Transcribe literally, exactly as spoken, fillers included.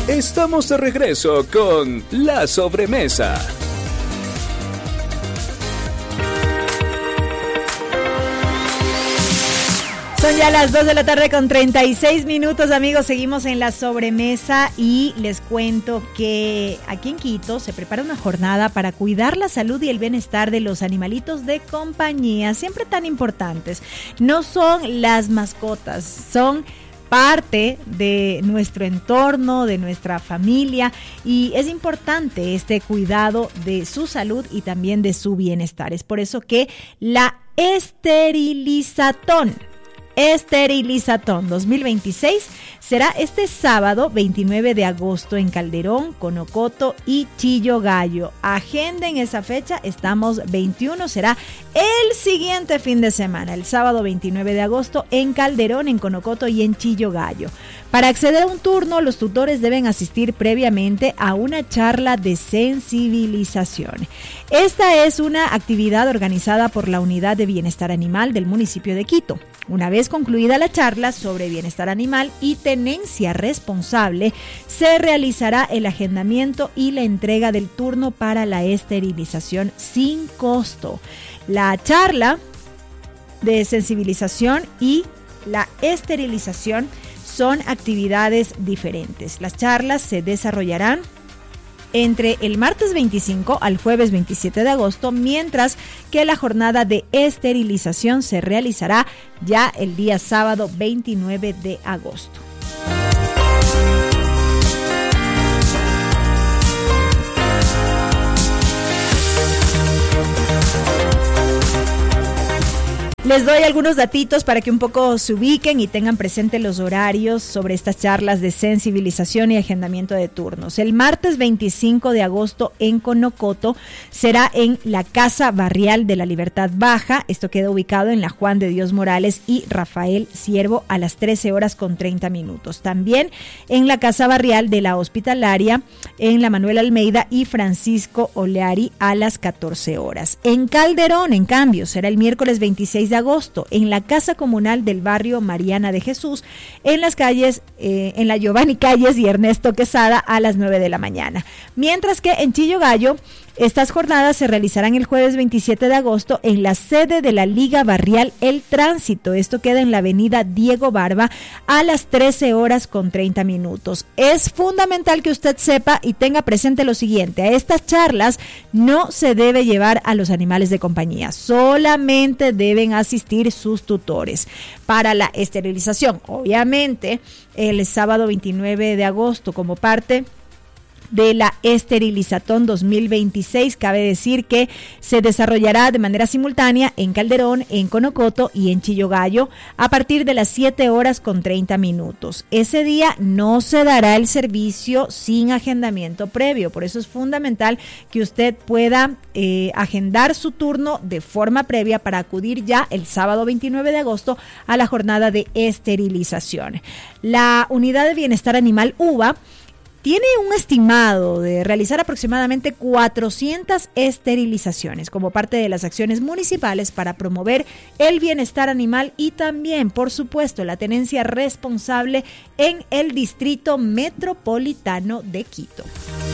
Estamos de regreso con La Sobremesa. Son ya las dos de la tarde con treinta y seis minutos, amigos. Seguimos en La Sobremesa y les cuento que aquí en Quito se prepara una jornada para cuidar la salud y el bienestar de los animalitos de compañía, siempre tan importantes. No son las mascotas, son parte de nuestro entorno, de nuestra familia, y es importante este cuidado de su salud y también de su bienestar. Es por eso que la Esterilizatón Esterilizatón dos mil veintiséis será este sábado veintinueve de agosto en Calderón, Conocoto y Chillo Gallo. Agenden esa fecha, estamos veintiuno, será el siguiente fin de semana, el sábado veintinueve de agosto en Calderón, en Conocoto y en Chillo Gallo. Para acceder a un turno, los tutores deben asistir previamente a una charla de sensibilización. Esta es una actividad organizada por la Unidad de Bienestar Animal del municipio de Quito. Una vez concluida la charla sobre bienestar animal y tenencia responsable, se realizará el agendamiento y la entrega del turno para la esterilización sin costo. La charla de sensibilización y la esterilización son actividades diferentes. Las charlas se desarrollarán entre el martes veinticinco al jueves veintisiete de agosto, mientras que la jornada de esterilización se realizará ya el día sábado veintinueve de agosto. Les doy algunos datitos para que un poco se ubiquen y tengan presente los horarios sobre estas charlas de sensibilización y agendamiento de turnos. El martes veinticinco de agosto en Conocoto será en la Casa Barrial de la Libertad Baja. Esto queda ubicado en la Juan de Dios Morales y Rafael Ciervo a las trece horas con treinta minutos. También en la Casa Barrial de la Hospitalaria en la Manuel Almeida y Francisco Oleari a las catorce horas. En Calderón, en cambio, será el miércoles veintiséis de agosto en la Casa Comunal del Barrio Mariana de Jesús en las calles, eh, en la Giovanni Calles y Ernesto Quesada a las nueve de la mañana. Mientras que en Chillo Gallo, estas jornadas se realizarán el jueves veintisiete de agosto en la sede de la Liga Barrial El Tránsito. Esto queda en la avenida Diego Barba a las trece horas con treinta minutos. Es fundamental que usted sepa y tenga presente lo siguiente: a estas charlas no se debe llevar a los animales de compañía, solamente deben asistir sus tutores. Para la esterilización, obviamente, el sábado veintinueve de agosto, como parte de la Esterilizatón dos mil veintiséis, cabe decir que se desarrollará de manera simultánea en Calderón, en Conocoto y en Chillo Gallo a partir de las siete horas con treinta minutos. Ese día no se dará el servicio sin agendamiento previo, por eso es fundamental que usted pueda eh, agendar su turno de forma previa para acudir ya el sábado veintinueve de agosto a la jornada de esterilización. La Unidad de Bienestar Animal U B A tiene un estimado de realizar aproximadamente cuatrocientas esterilizaciones como parte de las acciones municipales para promover el bienestar animal y también, por supuesto, la tenencia responsable en el Distrito Metropolitano de Quito.